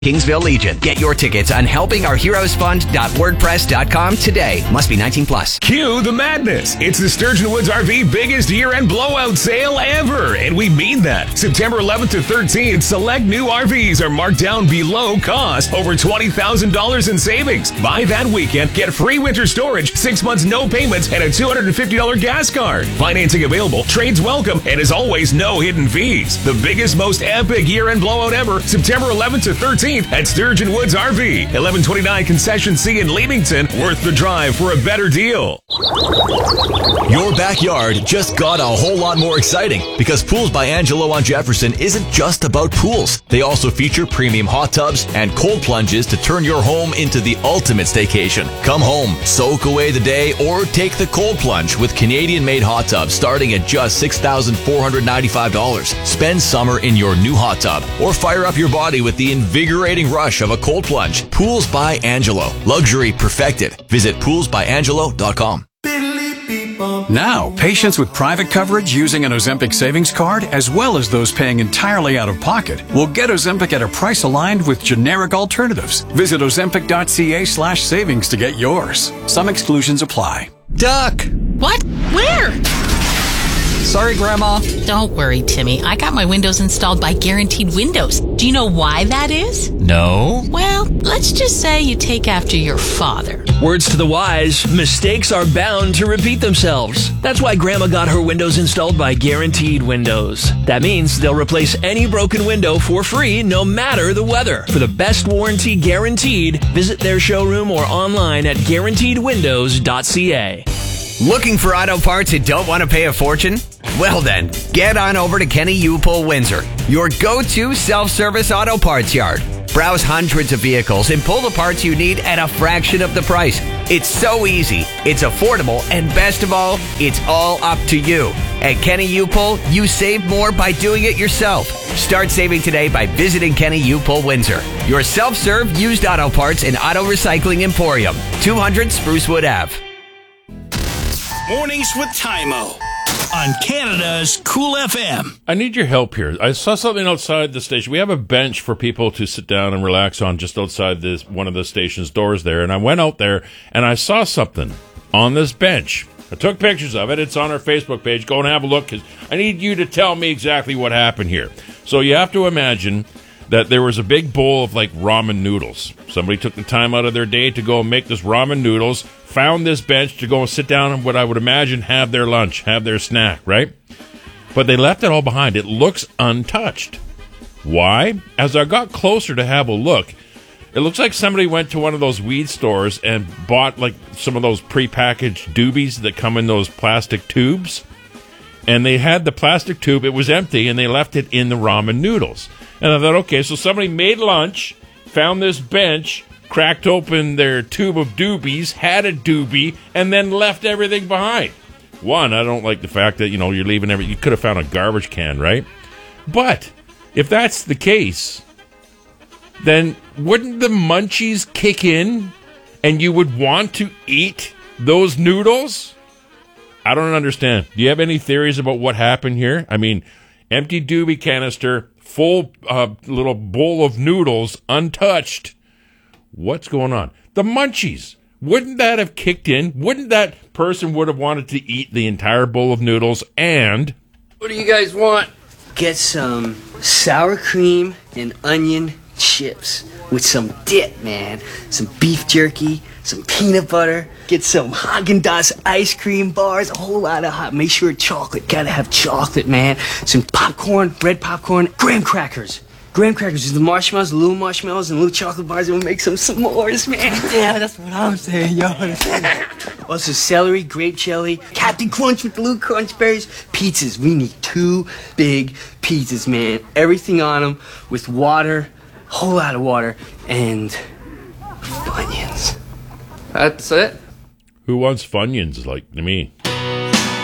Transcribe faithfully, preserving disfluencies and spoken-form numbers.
Kingsville Legion. Get your tickets on helping our heroes fund dot wordpress dot com today. Must be nineteen plus. Cue the madness. It's the Sturgeon Woods R V biggest year-end blowout sale ever. And we mean that. September eleventh to thirteenth, select new R Vs are marked down below cost. Over twenty thousand dollars in savings. Buy that weekend. Get free winter storage, six months no payments, and a two hundred fifty dollars gas card. Financing available. Trades welcome. And as always, no hidden fees. The biggest, most epic year-end blowout ever. September eleventh to thirteenth. At Sturgeon Woods R V, eleven twenty-nine Concession C in Leamington. Worth the drive for a better deal. Your backyard just got a whole lot more exciting because Pools by Angelo on Jefferson isn't just about pools. They also feature premium hot tubs and cold plunges to turn your home into the ultimate staycation. Come home, soak away the day, or take the cold plunge with Canadian-made hot tubs starting at just six thousand four hundred ninety-five dollars. Spend summer in your new hot tub or fire up your body with the invigorating rush of a cold plunge. Pools by Angelo. Luxury perfected. Visit pools by angelo dot com. Now, patients with private coverage using an Ozempic savings card, as well as those paying entirely out of pocket, will get Ozempic at a price aligned with generic alternatives. Visit ozempic dot c a slash savings to get yours. Some exclusions apply. Duck! What? Where? Sorry, Grandma. Don't worry, Timmy. I got my windows installed by Guaranteed Windows. Do you know why that is? No. Well, let's just say you take after your father. Words to the wise, mistakes are bound to repeat themselves. That's why Grandma got her windows installed by Guaranteed Windows. That means they'll replace any broken window for free, no matter the weather. For the best warranty guaranteed, visit their showroom or online at guaranteed windows dot c a. Looking for auto parts and don't want to pay a fortune? Well then, get on over to Kenny U-Pull Windsor, your go-to self-service auto parts yard. Browse hundreds of vehicles and pull the parts you need at a fraction of the price. It's so easy, it's affordable, and best of all, it's all up to you. At Kenny U-Pull, you save more by doing it yourself. Start saving today by visiting Kenny U-Pull Windsor, your self-serve used auto parts and auto recycling emporium, two hundred Sprucewood Avenue. Mornings with Tymo on Canada's Cool F M. I need your help here. I saw something outside the station. We have a bench for people to sit down and relax on just outside this one of the station's doors there. And I went out there and I saw something on this bench. I took pictures of it. It's on our Facebook page. Go and have a look because I need you to tell me exactly what happened here. So you have to imagine that there was a big bowl of like ramen noodles. Somebody took the time out of their day to go and make this ramen noodles, found this bench to go and sit down and what I would imagine have their lunch, have their snack, right? But they left it all behind. It looks untouched. Why? As I got closer to have a look, it looks like somebody went to one of those weed stores and bought like some of those prepackaged doobies that come in those plastic tubes. And they had the plastic tube, it was empty, and they left it in the ramen noodles. And I thought, okay, so somebody made lunch, found this bench, cracked open their tube of doobies, had a doobie, and then left everything behind. One, I don't like the fact that, you know, you're leaving everything. You could have found a garbage can, right? But if that's the case, then wouldn't the munchies kick in and you would want to eat those noodles? I don't understand. Do you have any theories about what happened here? I mean, empty doobie canister, full uh, little bowl of noodles, untouched. What's going on? The munchies. Wouldn't that have kicked in? Wouldn't that person would have wanted to eat the entire bowl of noodles and... What do you guys want? Get some sour cream and onion chips with some dip, man. Some beef jerky, some peanut butter. Get some Haagen-Dazs ice cream bars, a whole lot of hot. Make sure chocolate. Gotta have chocolate, man. Some popcorn, bread popcorn, graham crackers. Graham crackers with the marshmallows, the little marshmallows, and little chocolate bars, and we'll make some s'mores, man. Yeah, that's what I'm saying, yo. Also, celery, grape jelly, Captain Crunch with the little crunch berries. Pizzas. We need two big pizzas, man. Everything on them with water, a whole lot of water, and Funyuns. That's it. Who wants Funyuns like me?